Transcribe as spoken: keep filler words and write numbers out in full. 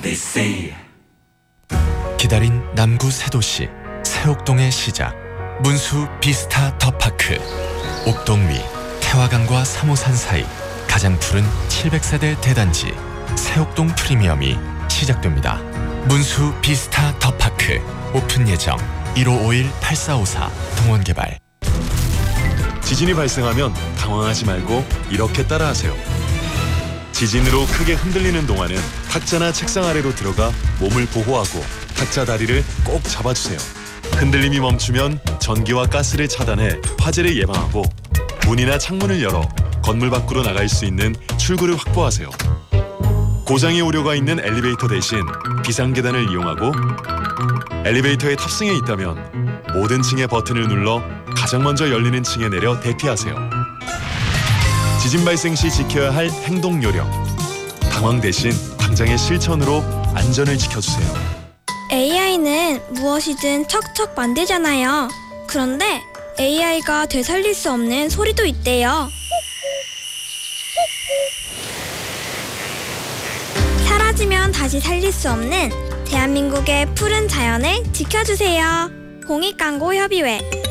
엠비씨. 기다린 남구 새도시 새옥동의 시작, 문수 비스타 더파크. 옥동 위 태화강과 삼호산 사이 가장 푸른 칠백 세대 대단지 새옥동 프리미엄이 시작됩니다. 문수 비스타 더파크 오픈 예정 일오오일 팔사오사 동원개발. 지진이 발생하면 당황하지 말고 이렇게 따라하세요. 지진으로 크게 흔들리는 동안은 탁자나 책상 아래로 들어가 몸을 보호하고 탁자 다리를 꼭 잡아주세요. 흔들림이 멈추면 전기와 가스를 차단해 화재를 예방하고 문이나 창문을 열어 건물 밖으로 나갈 수 있는 출구를 확보하세요. 고장의 우려가 있는 엘리베이터 대신 비상계단을 이용하고 엘리베이터에 탑승해 있다면 모든 층의 버튼을 눌러 가장 먼저 열리는 층에 내려 대피하세요. 지진 발생 시 지켜야 할 행동 요령. 당황 대신 당장의 실천으로 안전을 지켜주세요. 에이아이는 무엇이든 척척 만들잖아요. 그런데 에이아이가 되살릴 수 없는 소리도 있대요. 사라지면 다시 살릴 수 없는 대한민국의 푸른 자연을 지켜주세요. 공익광고협의회.